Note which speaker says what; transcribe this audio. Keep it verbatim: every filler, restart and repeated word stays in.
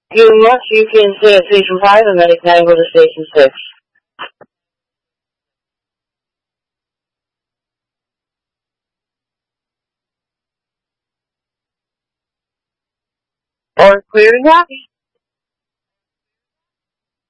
Speaker 1: You must, you can stay at station five and then can go to station six. Or clear and happy.